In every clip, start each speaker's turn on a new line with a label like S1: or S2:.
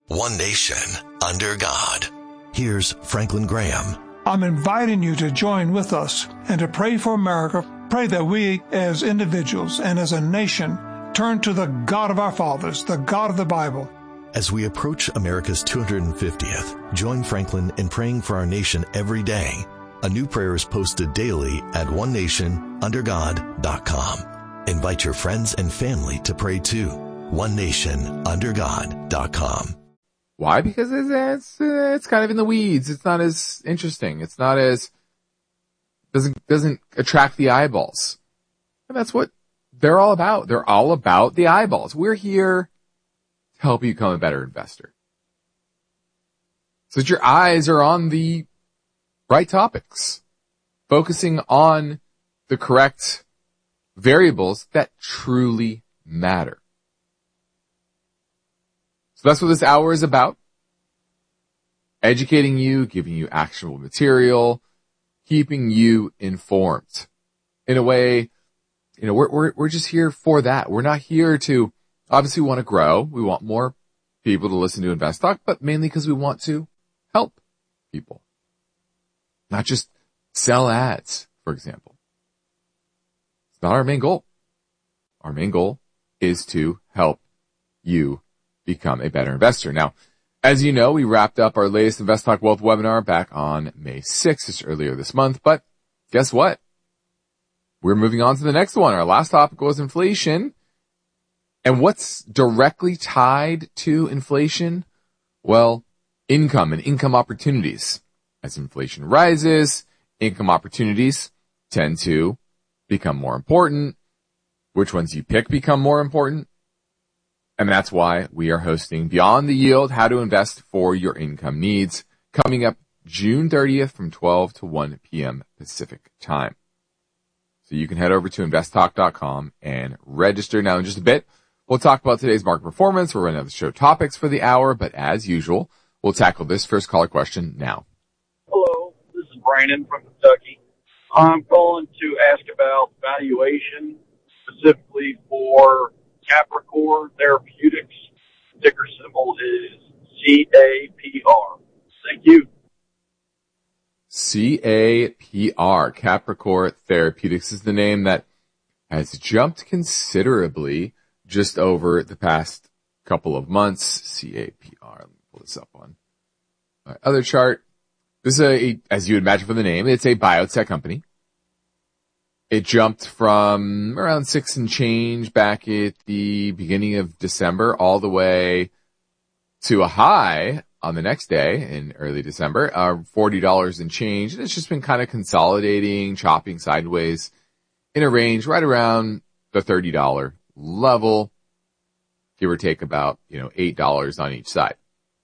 S1: One nation, under God. Here's Franklin Graham.
S2: I'm inviting you to join with us and to pray for America. Pray that we as individuals and as a nation turn to the God of our fathers, the God of the Bible.
S1: As we approach America's 250th, join Franklin in praying for our nation every day. A new prayer is posted daily at onenationundergod.com. Invite your friends and family to pray too. onenationundergod.com.
S3: Why? Because it's kind of in the weeds. It's not as interesting. It's not as, doesn't attract the eyeballs. And that's what they're all about. They're all about the eyeballs. We're here to help you become a better investor, so that your eyes are on the right topics, focusing on the correct variables that truly matter. So that's what this hour is about. Educating you, giving you actionable material, keeping you informed. In a way, we're just here for that. We're not here to, obviously we want to grow. We want more people to listen to Invest Talk, but mainly because we want to help people. Not just sell ads, for example. It's not our main goal. Our main goal is to help you become a better investor. Now, as you know, we wrapped up our latest Invest Talk Wealth webinar back on May 6th, just earlier this month. But guess what? We're moving on to the next one. Our last topic was inflation. And what's directly tied to inflation? Well, income and income opportunities. As inflation rises, income opportunities tend to become more important. Which ones you pick become more important. And that's why we are hosting Beyond the Yield, How to Invest for Your Income Needs, coming up June 30th from 12 to 1 p.m. Pacific time. So you can head over to investtalk.com and register. Now in just a bit, we'll talk about today's market performance. We'll run out the show topics for the hour, but as usual, we'll tackle this first caller question now.
S4: Hello, this is Brandon from Kentucky. I'm calling to ask about valuation, specifically for Capricor Therapeutics. Ticker symbol is CAPR. Thank you.
S3: CAPR, Capricor Therapeutics, is the name that has jumped considerably just over the past couple of months. CAPR, let me pull this up on my other chart. This is as you would imagine from the name, it's a biotech company. It jumped from around 6 and change back at the beginning of December all the way to a high on the next day in early December, $40 and change. And it's just been kind of consolidating, chopping sideways in a range right around the $30 level, give or take about, $8 on each side.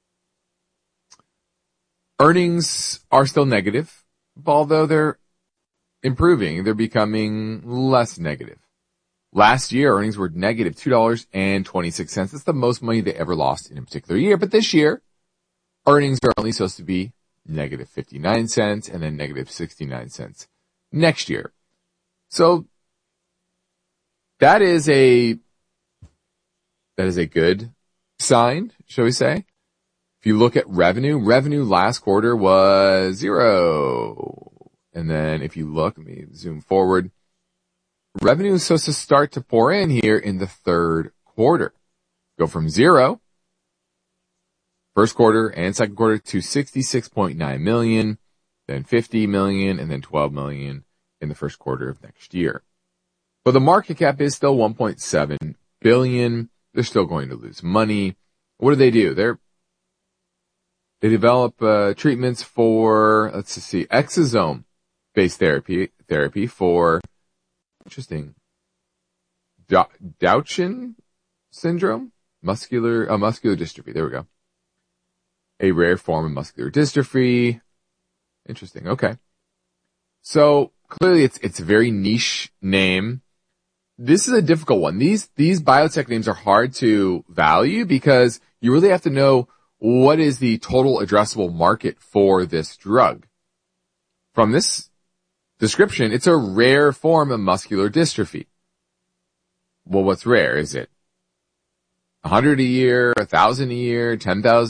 S3: Earnings are still negative, although they're improving. They're becoming less negative. Last year, earnings were negative $2.26. That's the most money they ever lost in a particular year. But this year, earnings are only supposed to be negative 59 cents and then negative 69 cents next year. So that is a good sign, shall we say? If you look at revenue last quarter was 0. And then if you look, let me zoom forward. Revenue is supposed to start to pour in here in the third quarter. Go from 0, first quarter and second quarter, to $66.9 million, then $50 million, and then $12 million in the first quarter of next year. But the market cap is still $1.7 billion. They're still going to lose money. What do? They develop treatments for, exosome-based therapy for, interesting, Duchenne syndrome, muscular dystrophy. There we go. A rare form of muscular dystrophy. Interesting. Okay. So clearly it's a very niche name. This is a difficult one. These biotech names are hard to value because you really have to know what is the total addressable market for this drug. From this description, it's a rare form of muscular dystrophy. Well, what's rare? Is it 100 a year, 1,000 a year, 10,000